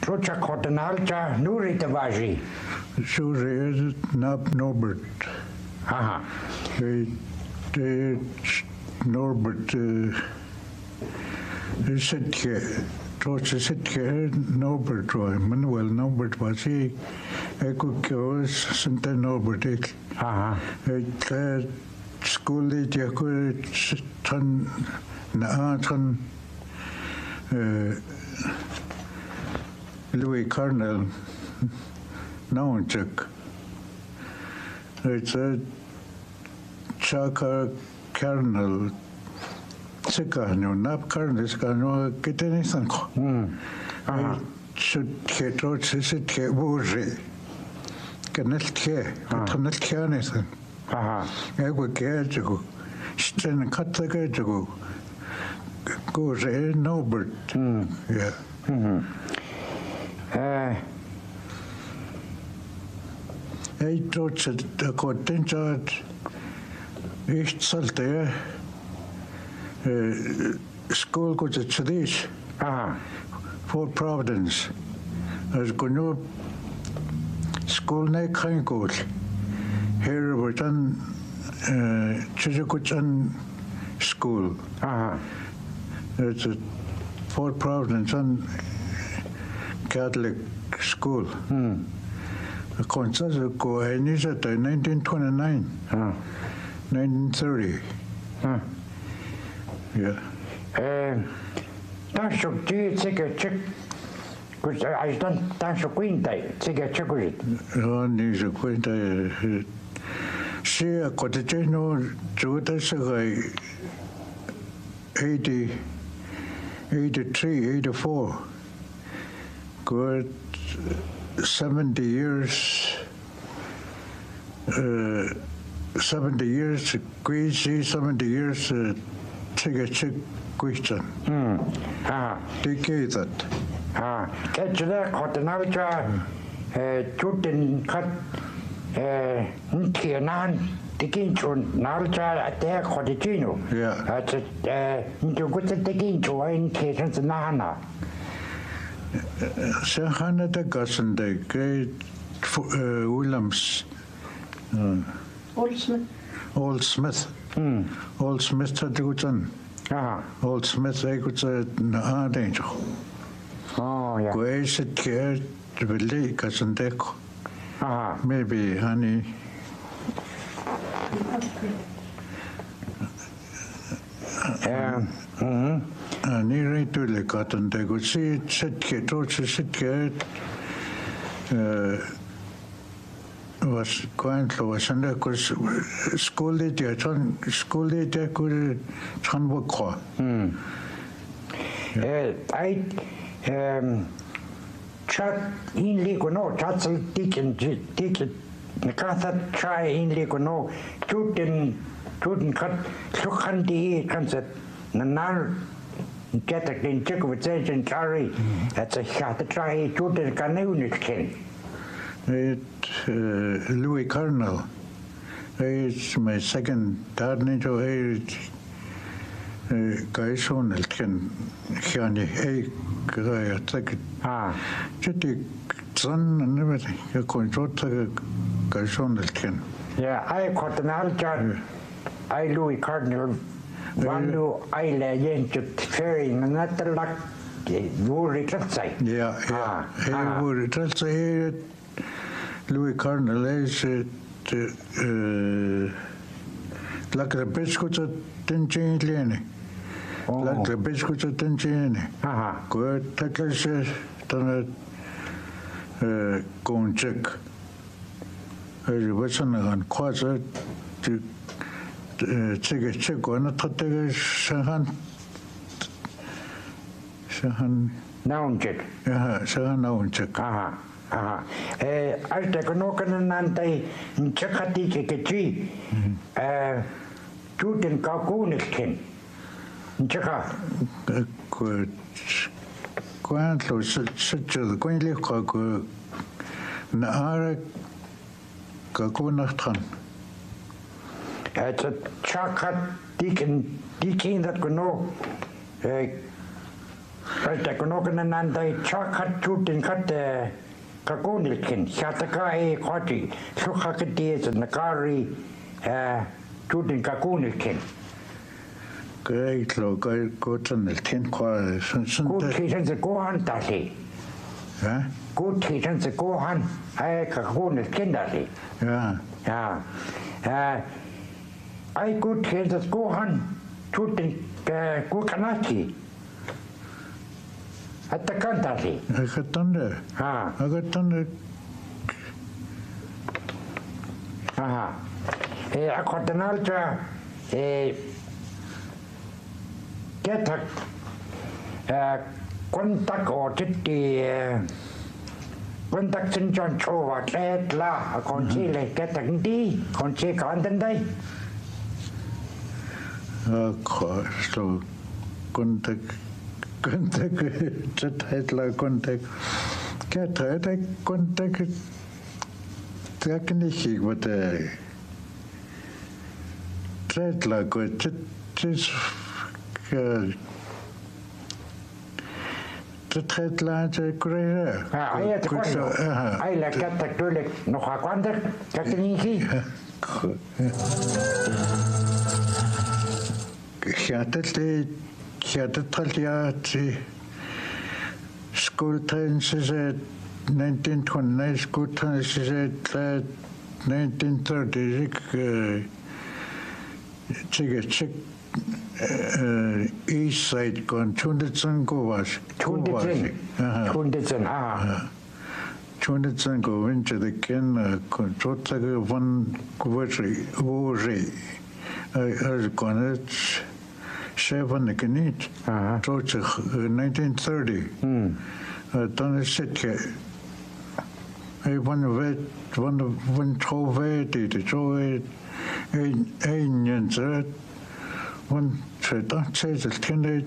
Trocha Cotanalcha, Nuri Tavaji. Sure, Nap Norbert. Aha. Norbert Sitke. Trocha Sitke, Norbert Roy. Manuel Norbert was he. Eko Santa Norbert. Aha. School it Yaku Ton Naaton Louis Cardinal Naunchuk. It's a Chaka Cardinal Sikano, Nap Cardinal Sikano, get anything. Should get out, sit get woozy. Cannot care, cannot care anything. I would care to go. Stand cut the guy to go. Go say Norbert. Yeah. I thought that the contingent East Salte school goes to Chadish. Fort Providence. As go school neck kind goes. Here we're done Chizukuchan School. It's a Fort Providence and Catholic school. The concert go in 1929, 1930. Yeah. Don't you take a check? Because I don't queen day, take a check with it. Oh, needs a quaint. See, I got a channel to this 80, 83, 84. Good 70 years. 70 years, Greasy, 70 years, take a check question. Decade that. Catch that, Cotanalcha, Chutin cut, Nkianan, the Kinchun, Nalcha, at their Cotigino. Yeah. That's it, you got the Kincho in Kations Nana. Sahana the Gusson, the great Williams. Old Smith. Old Smith had to go on. Old Smith, I could say, no, danger. Oh, yeah. Go ace it care to be late, Gusson Deck. Maybe, honey. Near to the cotton, they could see it, sit care, sit care. Was going to was and because school it could turn work. I chat in Ligono, Chatsel Deacon, the Cather try in Ligono, Chutin cut, Chukandi concert, Nanar. Get a clean check with Sergeant Carey. That's a shot to try Chutin Canoonic King. Louis Cardinal. It's my second dad into guys on it can Hiani guy take it. Son and everything. You're going to take guys on it can. Yeah, I caught an altar. I Louis Cardinal. One new island into ferry and not the luck. Would say. Yeah. He would say Louis Cardinal is like the biscuits at Tinchini. Like the biscuits at Tinchini. Good, take us done go and check. As you was on quasi to check on a total Shahan. Now check. Yeah, Shahan now check. I take a knock and Nante in Chakati Chickatee, Chutin Kakuniskin. Chaka. Good. Quantlo such a quaintly cock. Naara Kakunachtan. It's a Chakat Deacon that could know. Right, konokan nan dai chakat chutin kat kakonilkin chataka e khoti sukhakati nakari chutin kakonilkin. Great lo go tan el tin kwa sun Good kitchen the gohan dali. Good kitchen the gohan ai kakonilkin dali. Ja. Ai good kitchen the gohan chutin kukanaki. Attakantali. Agatanda. Agatanda. Aha. Akotanalta ketak kontak ortiti kontak sinjon chova tla konchile ketak ndi konchi kandandai. So kontak Titla kontak Kata kontak Tekniki with the Titla good Titla greater. I like Katak Tulik no Hakwanda Katiniki. Kjættetræljati skoletrænsesæt 1929 skoletrænsesæt 1930 tjek east side gone Tundetsen go was Tundetsen go into the ken control one wori as gone Seven again, 1930. Dann ist es one trove det så en jenter one tredje til kende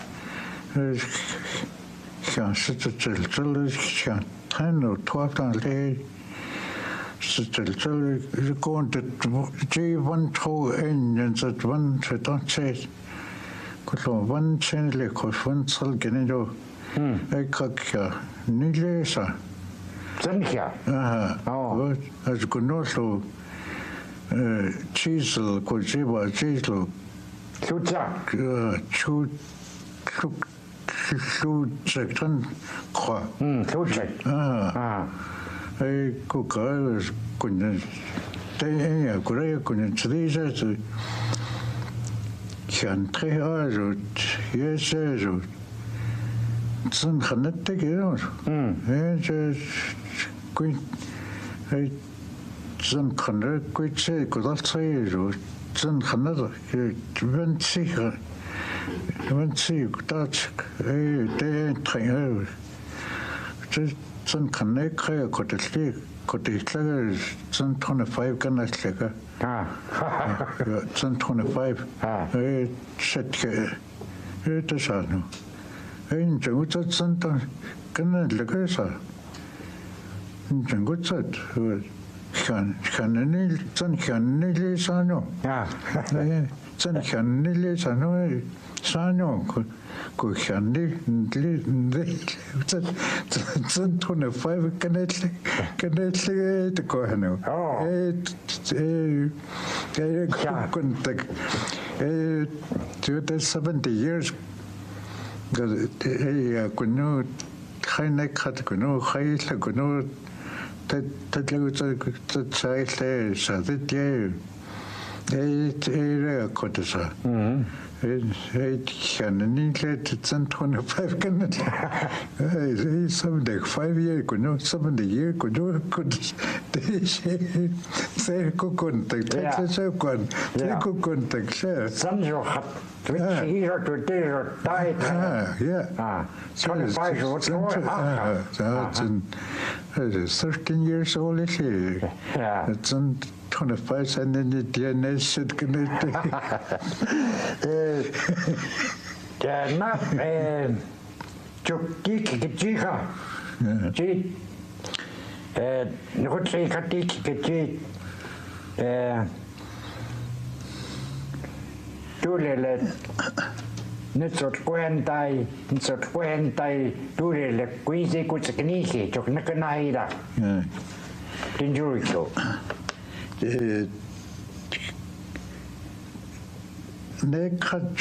kan sætte til kan træne og tåkle det sætte til går det one trove en jenter one tredje til one channel one sal genero ekakya nilesa Sankhya. As gonoso chisel kojiba chisel Chutsak. Chutsak kwa. Chutsak. Kuka kunen te Korea kunen tsisa Kan 3 år jeg ser sådan kan det ikke så kun sådan kan det kun se godt alt så sådan kan det vent sig godt det trænger sådan kan det kræve godt det klager sådan 25 kan det klager sådan 25 sæt det så nu en jungt sådan der kan det lægge sig en jungt sæt kan det sådan kan det lægge sig nu sådan kan det lægge sig nu så nu kan det sådan 25 kan det det går nu kontak det 70 years jeg kunne ikke kunne khayla kunne تتلقوا تتسايل سادت جاي ايه كنتسا ايه كان نيجي تتسنتون فايف كنت ايه سبدك 5 years كنو 70 years كنو كنت تيجي سيركو كنت تتسا كنت تيكو كنت سنجو خط here to there died yeah 25 years 13 years old it's 25 and then the DNA should connect na chukiki chi nukutsi katiki tulele Nitsot kuentai tulele kuisi kutsiknihi chok nakanaira. Tinjurito. Nekat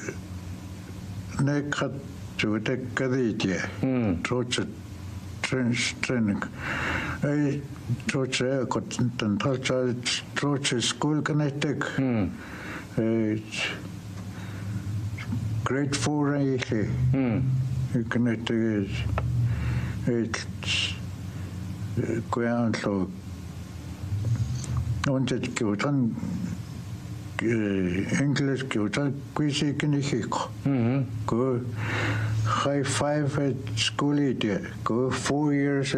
jugu te kaditje. Trots training. Ei trots kot den trots school connected. Grade 4 eigenlijk. Connected. Kwijt ondet geutan English geutan quisi kinihiko. Go high 5 at school idea. Go 4 years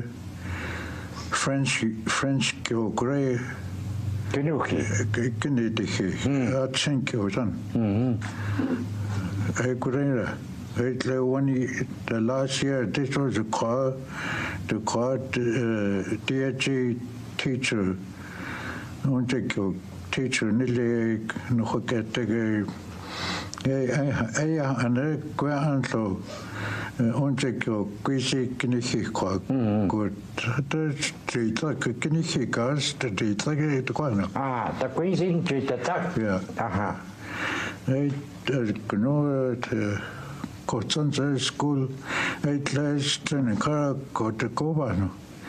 French go grey. Genuchi. Kinidiki. At Saint geutan. I couldn't. The last year, this was the DHG teacher. Teacher nearly no get the and I go on so onto Quisi Kinihiko. Good. The street like a Kinihikas, the street like it. Ah, the Quisi street attack. Yeah. Aha. I know Kotsanza school, I last in a car got to go on.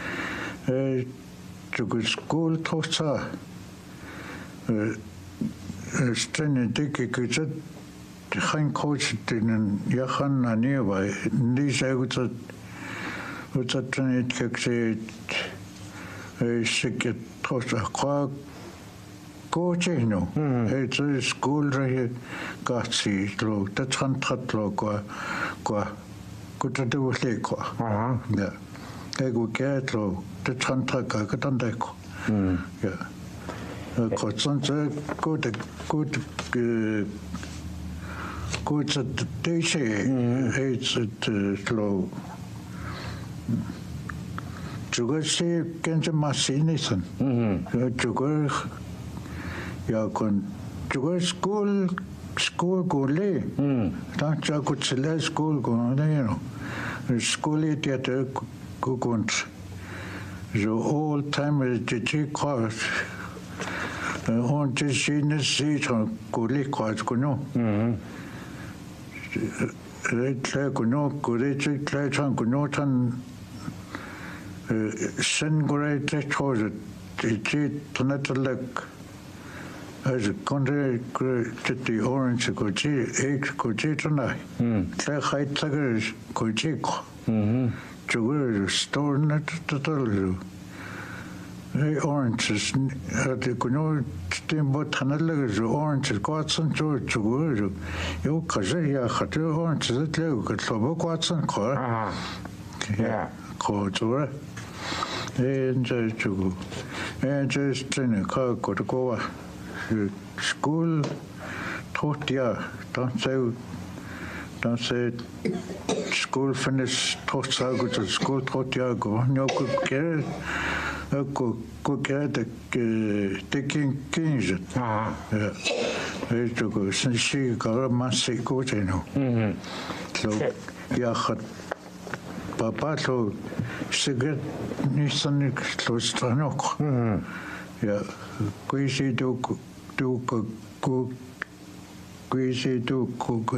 To go school Tosa. Straining Dicky could set the hind coach in Yahan and nearby. These I would a train kicks it a sick Tosa. Go chino. It's a school right Gatsi, low, that's Huntlo, go to do with Lake. Yeah. I go get low, that's Huntaka, got on deck. Yeah. Cotsons good at the day, it's at slow. Sugar say, can't you must see anything? Sugar. Ja, kon school go lay. Don't you could select school go no. School it at go guns. The whole time is the G cars. On the senior seat on go lay cars go no. Red go no, go red crash on go no tan. Send go right towards it. It's not like. As a country to the orange goji, egg goji tonight. The high tigers goji. Sugar store net to tell you. The oranges at the Kuno steamboat Hanalagas, oranges, Watson, George, sugar. You Kazaya had the oranges at Lego, Slobo Watson car. Yeah. Coach, and sugar. And just in a car go to go. School taught don't say school finish taught go to school taught go no could get the taking kings to go since she got a massive go to know so yeah papa so cigarette nissan close to no yeah quisi do quisi do cook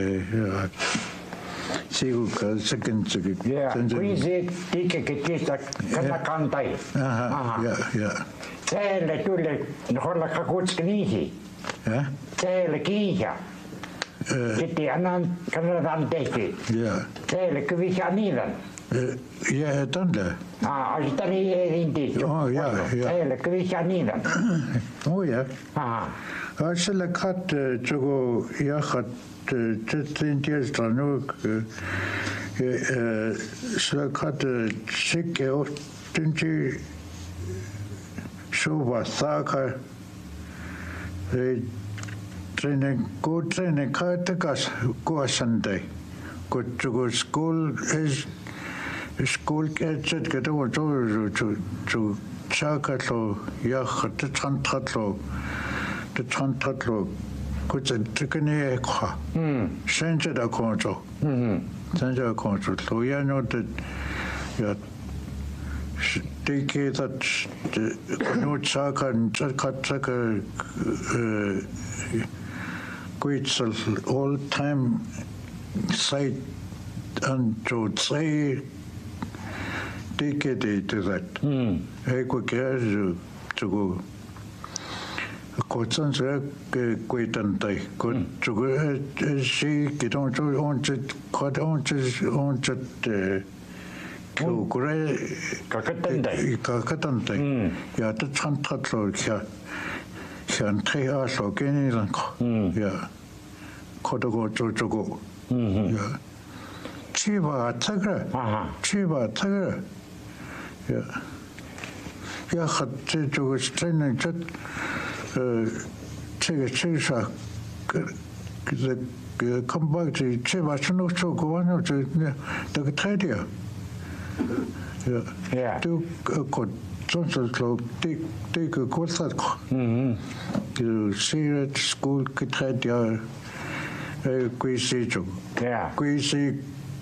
see who second yeah quisi take a kanakantai yeah tele tule holla kakutsknihi tele kiha Kitty anan kanadan teki yeah tele kvisanilan yeah done that Altari indeed. Oh yeah Tele kvisanilan oh yeah I shall cut to go yachat 10 years tranuk shall cut sick out tinchi showa saka training cut go Sunday go to go school is school get over to chakatlo yachat the tantatlo 그저 특근에 과 센저다 공조 센저 공조 로야노데 야 되게 다 노차간 저카차가 quite all time site and to say decade to that que 저거 고천서 그 quaitantai 그 저거 시 기동 저 온저 온저 그 그래 가까던데 야또 찬타로 현태야 속에는 야 코도고 저저고 야 치바 타그라 치바 타그라 야 같이 저거 스트레는 저 제가 그 컴박지 치바 추노초 고원을 저 되게 타이디야 야 또 전설로 되게 고사고 그 시리 스쿨 그 타이디야 quisijo quisi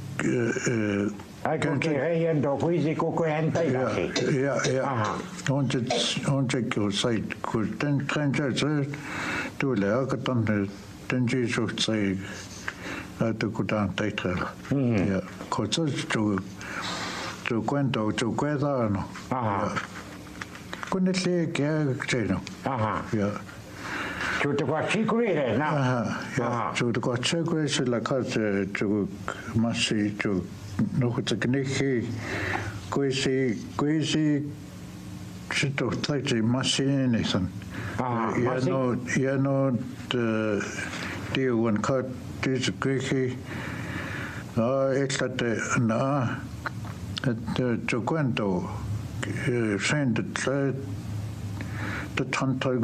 anche reyendo quisi cocoente ja onte ko sai ko den kanjer du le ka tan den ji so sai to ko dan tetra ja ko to cuento to queda no con le che no ja Tutte qua sicure, no? Ja, tutte qua sicure se la cosa tu massi tu no che tecniche questi ci to tratti massine son. Ja no die one cut this quickie estate na to cuento send the tantal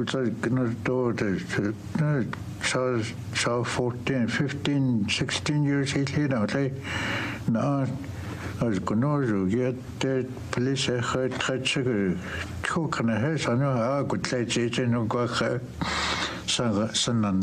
so 14 15 16 years later like na as gono get the police had trachege ko kana he sana gut leje no go sanan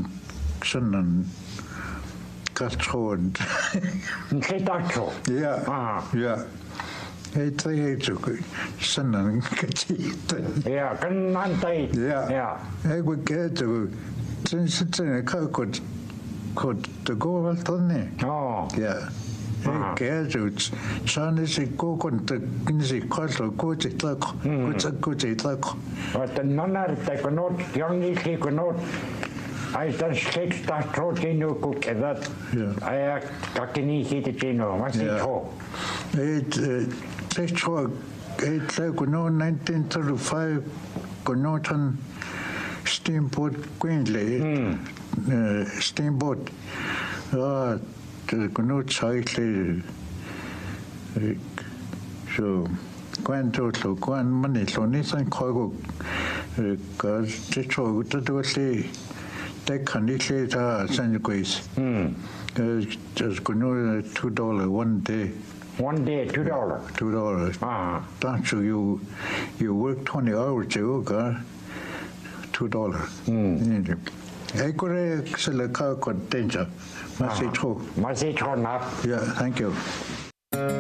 katron Kedacho. Ja Hey, sanan kati. Ja, kan nantai. Ja. Hey, we get to since could the go altone. Oh. Ja. Hey, get to Chinese go on the Guinness Castle go to talk. But the nonner they cannot young cannot I don't sketch that protein cook that. I kakini hit chino. What's it called? It like 1935 Gonotan steamboat Queenly steamboat the Gonot cycle so Quanto to Quan money so Nissan Cargo because the show to say that can later send grace just $2 one day. One day, $2. $2. Don't you work 20 hours, you got $2. I could select a car danger. Must say true. Must say true enough. Yeah, thank you.